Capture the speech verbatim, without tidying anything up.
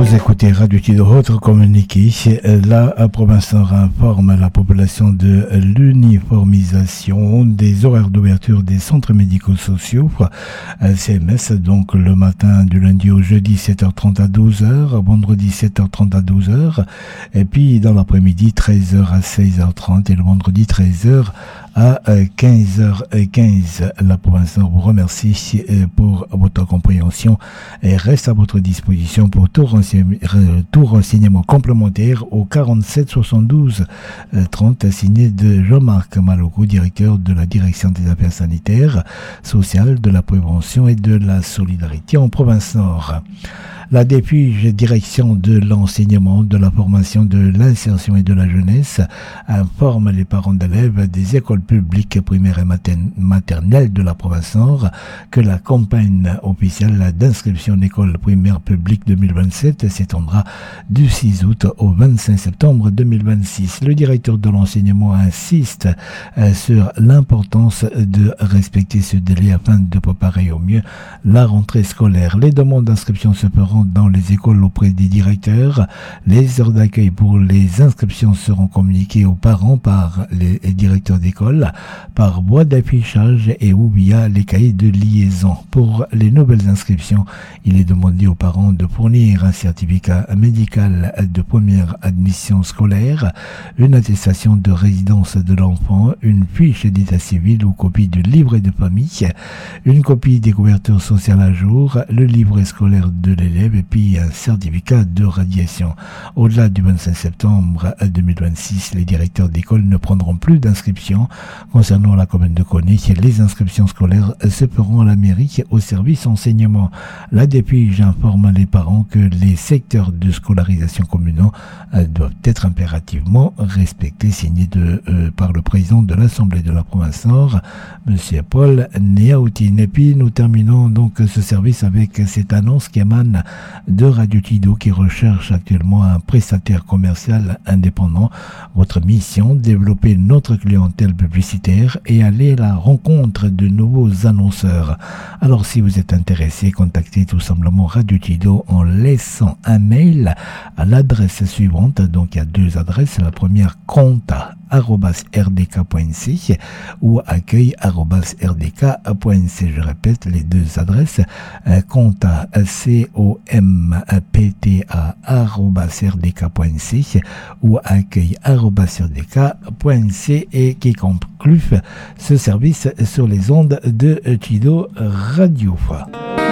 Vous écoutez Radio Tido, autre communiqué. La province informe la population de l'uniformisation des horaires d'ouverture des centres médico-sociaux, C M S, donc le matin du lundi au jeudi sept heures trente à douze heures, vendredi sept heures trente à douze heures, et puis dans l'après-midi treize heures à seize heures trente et le vendredi treize heures à quinze heures quinze. La province vous remercie pour votre compréhension et reste à votre disposition pour tout renseignement, tout renseignement complémentaire au quarante-sept soixante-douze trente, signé de Jean-Marc Maloko, directeur de la direction des affaires sanitaires, sociales, de la prévention et de la solidarité en province Nord. La D P U J, direction de l'enseignement, de la formation, de l'insertion et de la jeunesse, informe les parents d'élèves des écoles publiques primaires et maternelles de la province Nord que la campagne officielle d'inscription en école primaire publique deux mille vingt-sept s'étendra du six août au vingt-cinq septembre deux mille vingt-six. Le directeur de l'enseignement insiste sur l'importance de respecter ce délai afin de préparer au mieux la rentrée scolaire. Les demandes d'inscription se feront dans les écoles auprès des directeurs. Les heures d'accueil pour les inscriptions seront communiquées aux parents par les directeurs d'école, par voie d'affichage et ou via les cahiers de liaison. Pour les nouvelles inscriptions, il est demandé aux parents de fournir un certificat médical de première admission scolaire, une attestation de résidence de l'enfant, une fiche d'état civil ou copie du livret de famille, une copie des couvertures sociales à jour, le livret scolaire de l'élève et puis un certificat de radiation. Au-delà du vingt-cinq septembre deux mille vingt-six, les directeurs d'école ne prendront plus d'inscriptions. Concernant la commune de Kony, les inscriptions scolaires se feront à la mairie au service enseignement. La D P U J informe les parents que les secteurs de scolarisation communaux doivent être impérativement respectés, signé de, euh, par le président de l'Assemblée de la province Nord, M. Paul Néaoutine. Et puis nous terminons donc ce service avec cette annonce qui émane de Radio Tido qui recherche actuellement un prestataire commercial indépendant. Votre mission, développer notre clientèle publicitaire et aller à la rencontre de nouveaux annonceurs. Alors si vous êtes intéressé, contactez tout simplement Radio Tido en laissant un mail à l'adresse suivante. Donc il y a deux adresses. La première, conta arobase r d k point c ou accueil arobase r d k point c. Je répète les deux adresses, conta c o m p t a arobase r d k point c ou accueil arobase r d k point c, et qui conclut ce service sur les ondes de Tido Radio.